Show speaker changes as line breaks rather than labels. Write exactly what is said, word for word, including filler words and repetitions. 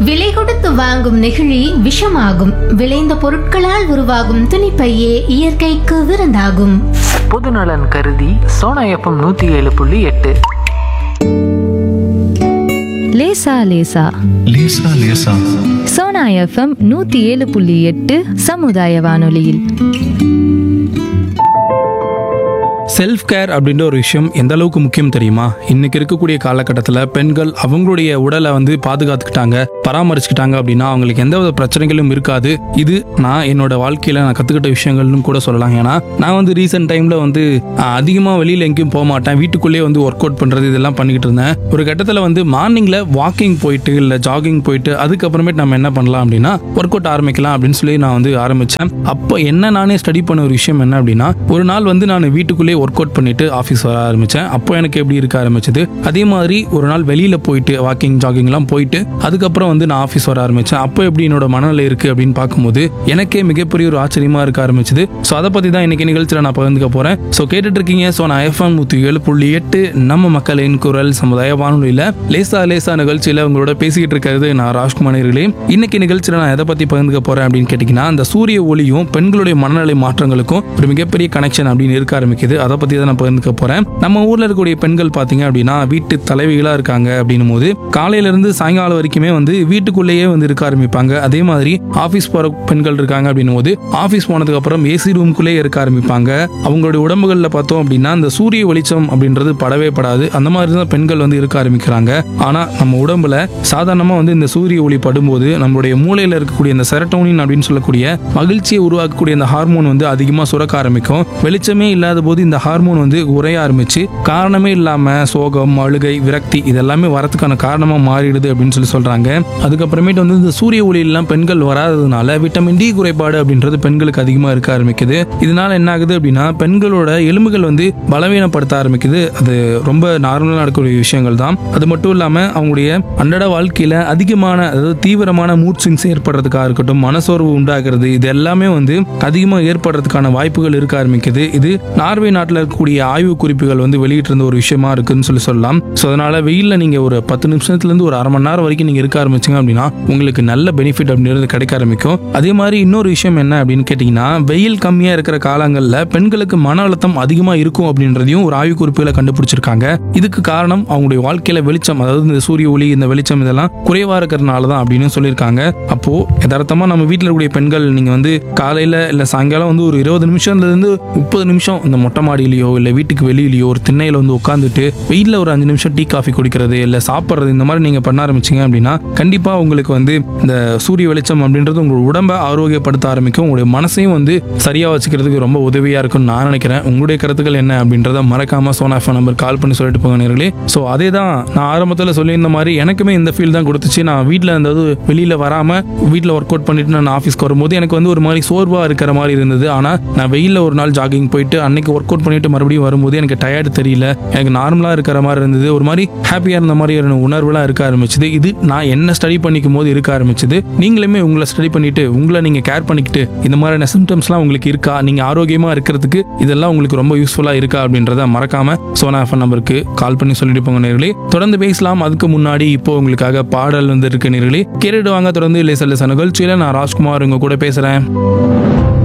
விலை கொடுத்து வாங்கும் நெகிழி விஷமாகும். விளைந்த பொருட்களால் உருவாகும் துணிப்பையே இயற்கைக்கு விருந்தாகும்.
பொதுநலன் கருதி சோனா எஃப்எம் நூத்தி ஏழு புள்ளி எட்டு.
லேசா லேசா
லேசா லேசா
சோனா எஃப்எம் நூத்தி ஏழு புள்ளி எட்டு சமுதாய வானொலியில்.
செல்ஃப் கேர் அப்படின்ற ஒரு விஷயம் எந்த அளவுக்கு முக்கியம் தெரியுமா? இன்னைக்கு இருக்கக்கூடிய காலகட்டத்தில் பெண்கள் அவங்களுடைய உடலை வந்து பாதுகாத்துக்கிட்டாங்க, பராமரிச்சுக்கிட்டாங்க அப்படின்னா அவங்களுக்கு எந்தவித பிரச்சனைகளும் இருக்காது. இது நான் என்னோட வாழ்க்கையில் நான் கற்றுக்கிட்ட விஷயங்கள்னு கூட சொல்லலாம். ஏன்னா நான் வந்து ரீசெண்ட் டைமில் வந்து அதிகமாக வெளியில் எங்கேயும் போக மாட்டேன், வீட்டுக்குள்ளேயே வந்து ஒர்க் அவுட் பண்ணுறது இதெல்லாம் பண்ணிக்கிட்டு இருந்தேன். ஒரு கட்டத்தில் வந்து மார்னிங்கில் வாக்கிங் போயிட்டு இல்லை ஜாகிங் போயிட்டு அதுக்கப்புறமேட்டு நம்ம என்ன பண்ணலாம் அப்படின்னா ஒர்க் அவுட் ஆரம்பிக்கலாம் அப்படின்னு சொல்லி நான் வந்து ஆரம்பித்தேன். அப்போ என்ன நானே ஸ்டடி பண்ண ஒரு விஷயம் என்ன அப்படின்னா, ஒரு நாள் வந்து நான் வீட்டுக்குள்ளேயே ஒர்க் அவுட் பண்ணிட்டு ஆஃபீஸ் வர ஆரம்பித்தேன். அப்போ எனக்கு எப்படி இருக்க ஆரம்பிச்சது. அதே மாதிரி ஒரு நாள் வெளியில் போயிட்டு வாக்கிங் ஜாகிங்லாம் போயிட்டு அதுக்கப்புறம் வந்து நான் ஆஃபீஸ் வர ஆரம்பித்தேன். அப்போ எப்படி என்னோட மனநிலை இருக்குது அப்படின்னு பார்க்கும்போது எனக்கே மிகப்பெரிய ஒரு ஆச்சரியமாக இருக்க ஆரம்பிச்சது. ஸோ அதை பற்றி தான் இன்னைக்கு நிகழ்ச்சியில் நான் பகிர்ந்துக்க போகிறேன். ஸோ கேட்டுட்டு இருக்கீங்க. ஸோ நான் எஃப்எம் நூற்றி ஏழு புள்ளி எட்டு நம்ம மக்களின் குரல் சமுதாய வானொலியில் லேசா லேசா நிகழ்ச்சியில் உங்களோட பேசிக்கிட்டு இருக்கிறது நான் ராஜ்குமார் அவர்களே. இன்னைக்கு நிகழ்ச்சியில் நான் எதை பற்றி பகிர்ந்துக்க போகிறேன் அப்படின்னு கேட்டிங்கன்னா, அந்த சூரிய ஒளியும் பெண்களுடைய மனநிலை மாற்றங்களுக்கும் ஒரு மிகப்பெரிய கனெக்ஷன் அப்படின்னு இருக்க ஆரம்பிக்குது. அதை பற்றி தான் நான் பகிர்ந்துக்க போகிறேன். நம்ம ஊரில் இருக்கக்கூடிய பெண்கள் பார்த்தீங்க அப்படின்னா வீட்டு தலைவிகளாக இருக்காங்க அப்படின்னும் போது காலையிலேருந்து சாயங்காலம் வரைக்குமே வந்து வீட்டுக்குள்ளேயே வந்து இருக்க ஆரம்பிப்பாங்க. அதே மாதிரி ஆஃபீஸ் போகிற பெண்கள் இருக்காங்க அப்படின்னும் போது ஆஃபீஸ் போனதுக்கு அப்புறம் ஏசி ரூம்குள்ளேயே இருக்க ஆரம்பிப்பாங்க. அவங்களுடைய உடம்புகளில் பார்த்தோம் அப்படின்னா அந்த சூரிய வெளிச்சம் அப்படின்றது படவே படாது. அந்த மாதிரி தான் பெண்கள் வந்து இருக்க ஆரம்பிக்கிறாங்க. ஆனால் நம்ம உடம்புல சாதாரணமாக வந்து இந்த சூரிய ஒளி படும்போது நம்மளுடைய மூளையில் இருக்கக்கூடிய இந்த செரட்டோனின் அப்படின்னு சொல்லக்கூடிய மகிழ்ச்சியை உருவாக்கக்கூடிய இந்த ஹார்மோன் வந்து அதிகமாக சுரக்க ஆரம்பிக்கும். வெளிச்சமே இல்லாத போது இந்த ஹார்மோன் வந்து உரைய ஆரம்பிச்சு காரணமே இல்லாம சோகம், அழுகை, விரக்தி இதெல்லாமே வரதுக்கான காரணமா மாறிடுது அப்படின்னு சொல்லி சொல்றாங்க. அதுக்கப்புறமேட்டு வந்து இந்த சூரிய ஒளியெல்லாம் பெண்கள் வராததுனால விட்டமின் டி குறைபாடு அப்படின்றது பெண்களுக்கு அதிகமா இருக்க ஆரம்பிக்குது. இதனால என்ன ஆகுது அப்படின்னா பெண்களோட எலும்புகள் வந்து பலவீனப்படுத்த ஆரம்பிக்குது. அது ரொம்ப நார்மலா நடக்கக்கூடிய விஷயங்கள் தான். அது மட்டும் இல்லாம அவங்களுடைய அன்றாட வாழ்க்கையில அதிகமான அதாவது தீவிரமான மூட் ஸ்விங்ஸ் ஏற்படுறதுக்காக இருக்கட்டும், மனசோர்வு உண்டாகிறது, இது எல்லாமே வந்து அதிகமாக ஏற்படுறதுக்கான வாய்ப்புகள் இருக்க ஆரம்பிக்குது. இது நார்வே நாட்டில் இருக்கக்கூடிய ஆய்வு குறிப்புகள் வந்து வெளியிட்டு இருந்த ஒரு விஷயமா இருக்குன்னு சொல்லி சொல்லலாம். ஸோ அதனால வெயில்ல நீங்க ஒரு பத்து நிமிஷத்துல இருந்து ஒரு அரை மணி நேரம் வரைக்கும் நீங்க இருக்க ஆரம்பிச்சீங்க அப்படின்னா உங்களுக்கு நல்ல பெனிஃபிட் அப்படின்றது கிடைக்க ஆரம்பிக்கும். அதே மாதிரி இன்னொரு விஷயம் என்ன அப்படின்னு கேட்டீங்கன்னா, வெயில் கம்மியா இருக்கிற காலங்களில் பெண்களுக்கு மன அழுத்தம் அதிகமா இருக்கும் அப்படின்றதையும் ஒரு ஆய்வு குறிப்புகளை கண்டுபிடிச்சிருக்காங்க. இதுக்கு காரணம் அவங்களுடைய வாழ்க்கையில வெளிச்சம், அதாவது இந்த சூரிய ஒளி, இந்த வெளிச்சம் இதெல்லாம் குறைவா இருக்கிறதுனால தான் அப்படின்னு சொல்லியிருக்காங்க. அப்போ யதார்த்தமா நம்ம வீட்டில் இருக்கக்கூடிய பெண்கள் நீங்க வந்து காலையில இல்ல சாயங்காலம் வந்து ஒரு இருபது நிமிஷம்ல இருந்து முப்பது நிமிஷம் இந்த மொட்டை மாடியிலையோ இல்ல வீட்டுக்கு வெளியிலயோ ஒரு திண்ணையில வந்து உட்காந்துட்டு வெயில்ல ஒரு அஞ்சு நிமிஷம் டீ காஃபி குடிக்கிறது இல்ல சாப்பிட்றது இந்த மாதிரி நீங்க பண்ண ஆரம்பிச்சீங்க அப்படின்னா கண்டிப்பா உங்களுக்கு வந்து இந்த சூரிய வெளிச்சம் அப்படின்றது உங்களோட உடம்பை ஆரோக்கியப்படுத்த ஆரம்பிக்கும். உங்களுடைய மனசையும் வந்து சரியா வச்சுக்கிறதுக்கு ரொம்ப உதவியா இருக்கும்னு நான் நினைக்கிறேன். உங்களுடைய கருத்துக்கள் என்ன அப்படின்றத மறக்காம சோனா எஃப்எம் நம்பர் கால் பண்ணி சொல்லிட்டு போங்க நேர்களே. ஸோ அதே தான் நான் ஆரம்பத்தில் சொல்லியிருந்த மாதிரி எனக்குமே இந்த ஃபீல் தான் கொடுத்துச்சு. நான் வீட்டில் இருந்தது வெளியில வராம வீட்டில் ஒர்க் அவுட் பண்ணிட்டு நான் ஆஃபீஸ்க்கு வரும்போது எனக்கு வந்து ஒரு மாதிரி சோர்வா இருக்கிற மாதிரி இருந்தது. ஆனா நான் வெயில்ல ஒரு நாள் ஜாகிங் போயிட்டு அன்னைக்கு ஒர்க் அவுட் பண்ணிட்டு மறுபடியும் வரும்போது எனக்கு டயர்டு தெரியல, எனக்கு நார்மலா இருக்கிற மாதிரி இருந்தது, ஒரு மாதிரி ஹாப்பியா இருந்த மாதிரி உணர்வுலாம் இருக்க ஆரம்பிச்சது. இது நான் என்ன ஸ்டடி பண்ணிக்கும் போது இருக்க ஆரம்பிச்சது. நீங்களுமே உங்களை ஸ்டடி பண்ணிட்டு உங்களை நீங்க கேர் பண்ணிக்கிட்டு இந்த மாதிரியான சிம்டம்ஸ்லாம் உங்களுக்கு இருக்கா, நீங்க ஆரோக்கியமா இருக்கிறதுக்கு இதெல்லாம் உங்களுக்கு ரொம்ப யூஸ்ஃபுல்லா இருக்கா அப்படின்றத மறக்காம சோனா எஃப்எம் நம்பருக்கு கால் பண்ணி சொல்லிட்டு போங்க நேர்களே. தொடர்ந்து பேசலாம். அதுக்கு முன்னாடி இப்போ உங்களுக்காக பாடல் வந்து இருக்கு நேர்களே, கேட்டுட்டு வாங்க. தொடர்ந்து லேசா லேசா நிகழ்ச்சியில நான் ராஜ்குமார் உங்க கூட பேசுறேன்.